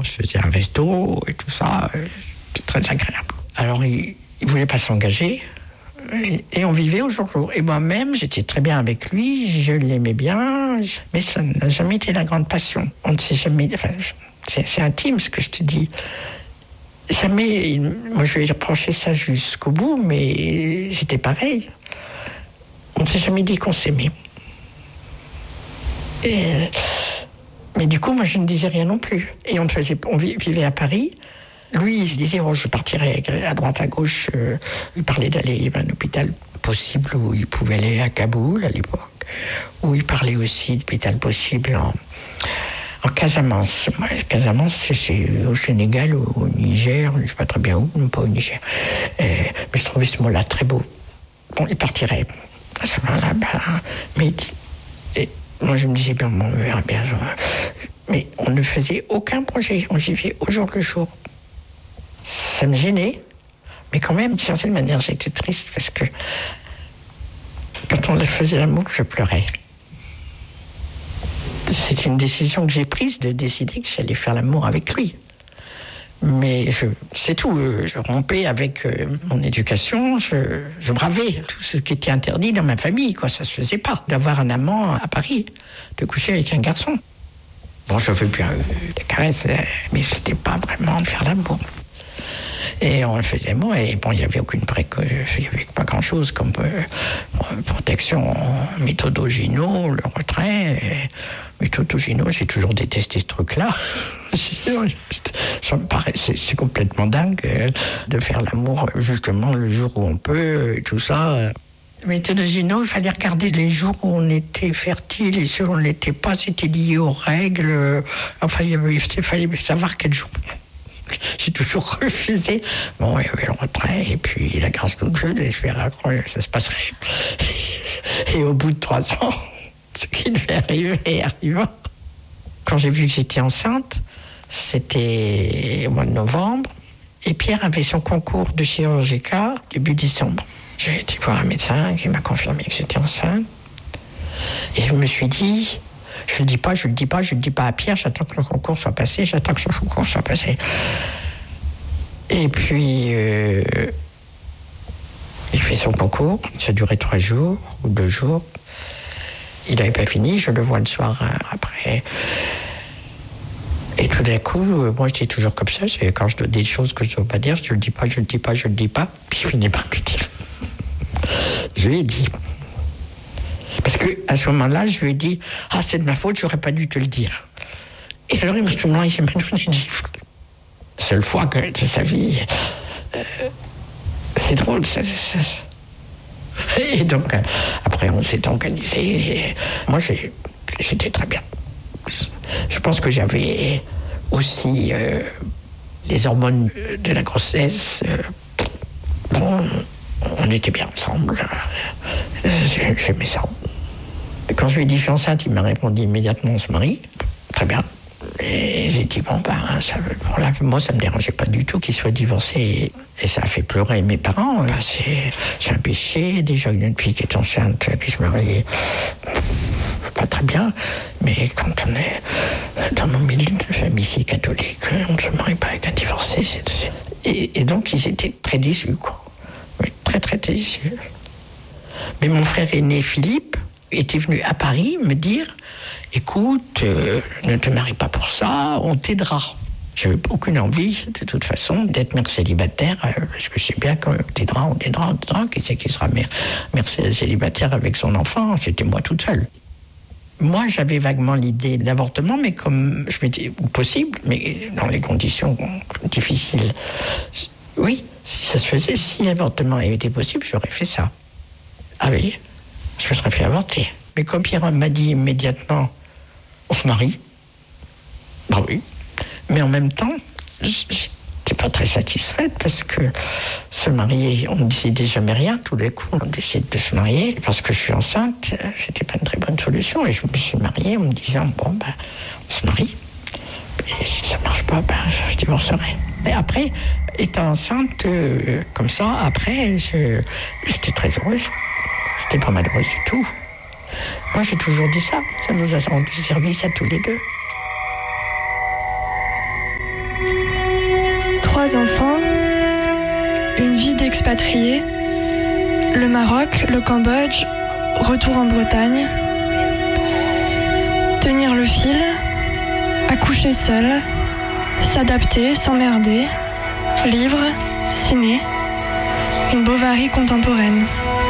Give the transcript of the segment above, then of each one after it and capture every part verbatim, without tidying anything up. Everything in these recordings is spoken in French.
on se faisait un resto et tout ça. C'était très agréable. Alors, il ne voulait pas s'engager. Et, et on vivait au jour le jour. Et moi-même, j'étais très bien avec lui, je l'aimais bien, mais ça n'a jamais été la grande passion. On ne s'est jamais... Enfin, c'est, c'est intime ce que je te dis. Jamais... Moi, je vais reprocher ça jusqu'au bout, mais j'étais pareil. On ne s'est jamais dit qu'on s'aimait. Et... Mais du coup, moi, je ne disais rien non plus. Et on, faisait, on vivait à Paris. Lui, il se disait, oh, je partirais à droite, à gauche. Euh, il parlait d'aller à un hôpital possible où il pouvait aller à Kaboul, à l'époque. Où il parlait aussi d'hôpital possible en, en Casamance. Moi, Casamance, c'est au Sénégal ou au Niger, je ne sais pas très bien où, non pas au Niger. Et, mais je trouvais ce mot-là très beau. Bon, il partirait à ce moment-là. Ben, mais et, moi, je me disais, bien, on verra bien. Mais on ne faisait aucun projet. On vivait au jour le jour. Ça me gênait, mais quand même, d'une certaine manière, j'étais triste parce que quand on faisait l'amour, je pleurais. C'est une décision que j'ai prise de décider que j'allais faire l'amour avec lui. Mais je, c'est tout. Je rompais avec mon éducation, je, je bravais tout ce qui était interdit dans ma famille, quoi. Ça se faisait pas d'avoir un amant à Paris, de coucher avec un garçon. Bon, je veux bien des caresses, mais c'était pas vraiment de faire l'amour. Et on le faisait moi, et bon, il n'y avait aucune préco... il n'y avait pas grand-chose comme euh, protection, méthode Ogino, le retrait. Et... méthode Ogino, j'ai toujours détesté ce truc-là. Ça me paraît, c'est, c'est complètement dingue euh, de faire l'amour justement le jour où on peut, et tout ça. Méthode Ogino, il fallait regarder les jours où on était fertile et ceux où on ne l'était pas, c'était lié aux règles. Enfin, il, avait, il fallait savoir quel jour. J'ai toujours refusé. Bon, il y avait le retrait, et puis la grâce de Dieu, j'espérais que ça se passerait. Et au bout de trois ans, ce qui devait arriver arriva. Quand j'ai vu que j'étais enceinte, c'était au mois de novembre, et Pierre avait son concours de chirurgie début décembre. J'ai été voir un médecin qui m'a confirmé que j'étais enceinte. Et je me suis dit... Je le dis pas, je le dis pas, je le dis pas à Pierre, j'attends que le concours soit passé, j'attends que le concours soit passé. Et puis, euh, il fait son concours, ça durait trois jours ou deux jours. Il n'avait pas fini, je le vois le soir hein, après. Et tout d'un coup, euh, moi je dis toujours comme ça, c'est quand je dois des choses que je ne dois pas dire, je le dis pas, je le dis pas, je le dis pas, puis je finis par le dire. Je lui ai dit. Parce qu'à ce moment-là, je lui ai dit « Ah, c'est de ma faute, j'aurais pas dû te le dire. » Et alors, il m'a donné une gifle. Seule fois que de sa vie. Euh, c'est drôle, ça, ça, ça. Et donc, euh, après, on s'est organisé. Et moi, j'ai, j'étais très bien. Je pense que j'avais aussi euh, les hormones de la grossesse. Euh, bon, on était bien ensemble. J'aimais ça. Quand je lui ai dit je suis enceinte, il m'a répondu immédiatement on se marie. Très bien. Et j'ai dit bon ben ça, bon, là, moi ça me dérangeait pas du tout qu'il soit divorcé. Et ça a fait pleurer mes parents. Là, c'est, c'est un péché. Déjà une fille qui est enceinte qui se marie, pas très bien. Mais quand on est dans nos milieux de famille si catholique, on ne se marie pas avec un divorcé. C'est, c'est... Et, et donc ils étaient très déçus, quoi. Oui, très très déçus. Mais mon frère aîné Philippe était venu à Paris me dire « Écoute, euh, ne te marie pas pour ça, on t'aidera. » J'avais aucune envie, de toute façon, d'être mère célibataire, euh, parce que je sais bien qu'on t'aidera, on t'aidera, on t'aidera. Qui c'est qui sera mère, mère célibataire avec son enfant? C'était moi toute seule. Moi, j'avais vaguement l'idée d'avortement, mais comme je m'étais possible, mais dans les conditions difficiles. Oui, si ça se faisait, si l'avortement avait été possible, j'aurais fait ça. Ah oui, je me serais fait avorter. Mais comme Pierre m'a dit immédiatement, on se marie. Bah oui. Mais en même temps, j'étais pas très satisfaite parce que se marier, on ne décidait jamais rien. Tout d'un coup, on décide de se marier. Parce que je suis enceinte, c'était pas une très bonne solution. Et je me suis mariée en me disant, bon, ben, on se marie. Et si ça marche pas, ben, je divorcerai. Et après, étant enceinte, euh, comme ça, après, je, j'étais très heureuse. C'était pas malheureuse du tout. Moi, j'ai toujours dit ça. Ça nous a rendu service à tous les deux. trois enfants, une vie d'expatrié, le Maroc, le Cambodge, retour en Bretagne, tenir le fil, accoucher seul, s'adapter, s'emmerder, livres, ciné, une Bovary contemporaine.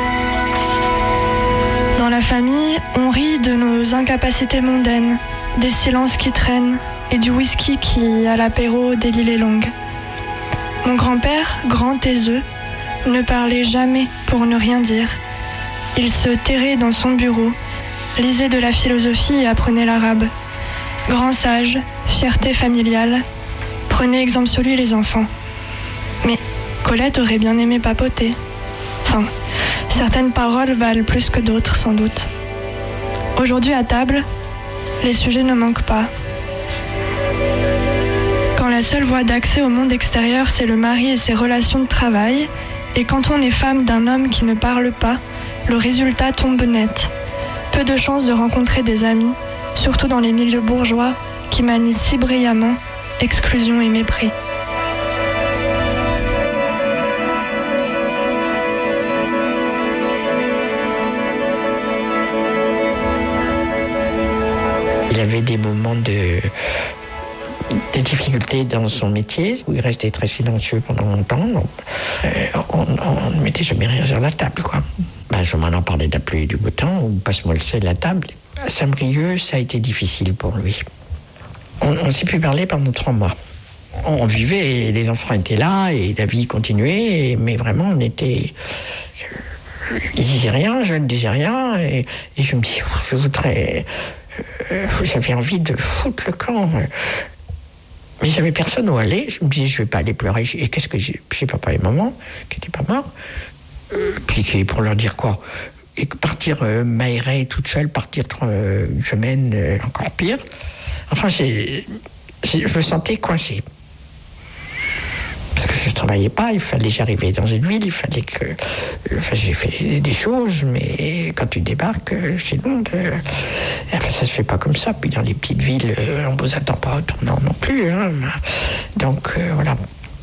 Dans la famille, on rit de nos incapacités mondaines, des silences qui traînent et du whisky qui, à l'apéro, délie les langues. Mon grand-père, grand taiseux, ne parlait jamais pour ne rien dire. Il se terrait dans son bureau, lisait de la philosophie et apprenait l'arabe. Grand sage, fierté familiale, prenez exemple sur lui les enfants. Mais Colette aurait bien aimé papoter. Enfin, certaines paroles valent plus que d'autres, sans doute. Aujourd'hui à table, les sujets ne manquent pas. Quand la seule voie d'accès au monde extérieur, c'est le mari et ses relations de travail, et quand on est femme d'un homme qui ne parle pas, le résultat tombe net. Peu de chances de rencontrer des amis, surtout dans les milieux bourgeois, qui manient si brillamment exclusion et mépris. Il y avait des moments de, de difficultés dans son métier, où il restait très silencieux pendant longtemps. Donc, euh, on, on ne mettait jamais rien sur la table, quoi. Ben, je m'en en parlais de la pluie et du beau temps, ou passe-moi le sel, la table. À Saint-Brieuc, ça a été difficile pour lui. On ne s'est plus parlé pendant trois mois. On vivait, et les enfants étaient là, et la vie continuait, mais vraiment, on était... Il disait rien, je ne disais rien, et, et je me dis, je voudrais... Euh, j'avais envie de foutre le camp. Mais j'avais personne où aller. Je me disais, je vais pas aller pleurer. Et qu'est-ce que j'ai chez papa et maman, qui n'étaient pas morts. Euh, puis pour leur dire quoi? Et partir euh, m'aérer toute seule, partir euh, une semaine, euh, encore pire. Enfin, j'ai, j'ai, je me sentais coincé. Parce que je ne travaillais pas, il fallait, j'arrivais dans une ville, il fallait que... Enfin, j'ai fait des choses, mais quand tu débarques chez nous, euh, enfin, ça se fait pas comme ça. Puis dans les petites villes, euh, on vous attend pas tournant non plus. Hein. Donc, euh, voilà.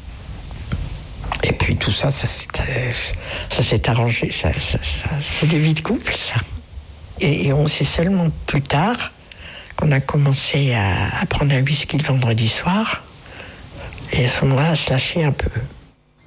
Et puis tout ça, ça, ça s'est arrangé. Ça, ça, ça, c'est des vies de couple, ça. Et, et on sait seulement plus tard qu'on a commencé à, à prendre un whisky le vendredi soir. Et à ce moment-là, à se lâcher un peu.